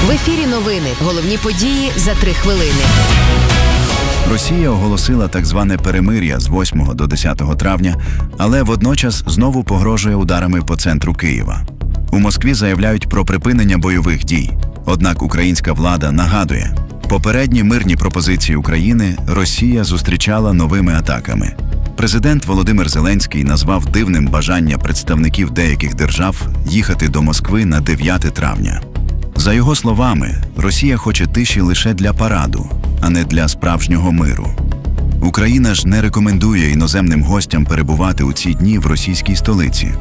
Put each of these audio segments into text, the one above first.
В ефірі новини. Головні події за 3 хвилини. Росія оголосила так зване перемир'я з 8 до 10 травня, але водночас знову погрожує ударами по центру Києва. У Москві заявляють про припинення бойових дій. Однак українська влада нагадує, попередні мирні пропозиції України Росія зустрічала новими атаками. Президент Володимир Зеленський назвав дивним бажання представників деяких держав їхати до Москви на 9 травня. За його словами, Росія хоче тиші лише для параду, а не для справжнього миру. Україна ж не рекомендує іноземним гостям перебувати у ці дні в російській столиці.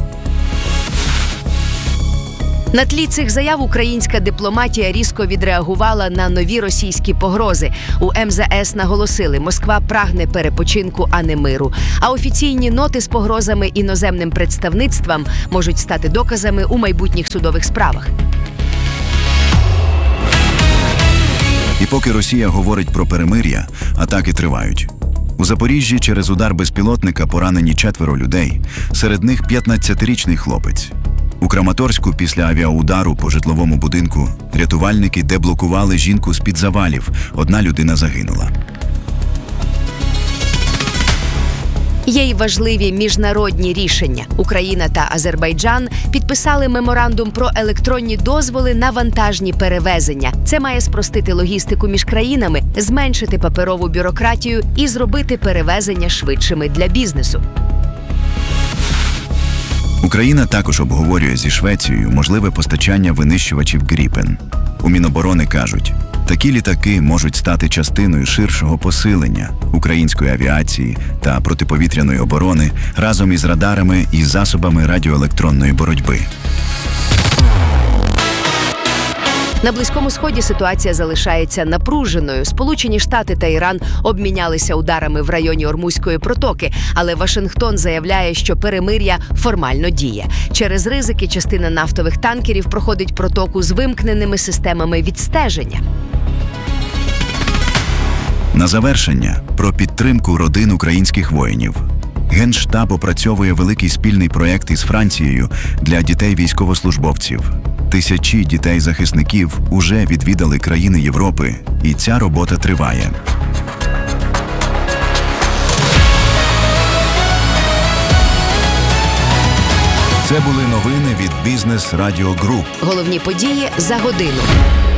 На тлі цих заяв українська дипломатія різко відреагувала на нові російські погрози. У МЗС наголосили, Москва прагне перепочинку, а не миру. А офіційні ноти з погрозами іноземним представництвам можуть стати доказами у майбутніх судових справах. І поки Росія говорить про перемир'я, атаки тривають. У Запоріжжі через удар безпілотника поранені 4 людей, серед них 15-річний хлопець. У Краматорську після авіаудару по житловому будинку рятувальники деблокували жінку з-під завалів, 1 людина загинула. Є й важливі міжнародні рішення. Україна та Азербайджан підписали меморандум про електронні дозволи на вантажні перевезення. Це має спростити логістику між країнами, зменшити паперову бюрократію і зробити перевезення швидшими для бізнесу. Україна також обговорює зі Швецією можливе постачання винищувачів Гріпен. У Міноборони кажуть, такі літаки можуть стати частиною ширшого посилення української авіації та протиповітряної оборони разом із радарами і засобами радіоелектронної боротьби. На Близькому Сході ситуація залишається напруженою. Сполучені Штати та Іран обмінялися ударами в районі Ормузької протоки, але Вашингтон заявляє, що перемир'я формально діє. Через ризики частина нафтових танкерів проходить протоку з вимкненими системами відстеження. На завершення про підтримку родин українських воїнів. Генштаб опрацьовує великий спільний проєкт із Францією для дітей військовослужбовців. Тисячі дітей-захисників уже відвідали країни Європи, і ця робота триває. Це були новини від Бізнес Радіо Груп. Головні події за годину.